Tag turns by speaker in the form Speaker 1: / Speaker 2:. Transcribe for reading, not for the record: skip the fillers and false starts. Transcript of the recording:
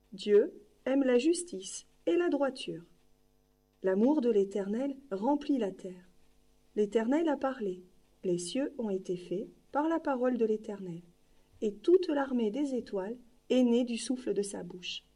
Speaker 1: Dieu aime la justice et la droiture. L'amour de l'Éternel remplit la terre. L'Éternel a parlé, les cieux ont été faits par la parole de l'Éternel, et toute l'armée des étoiles est née du souffle de sa bouche.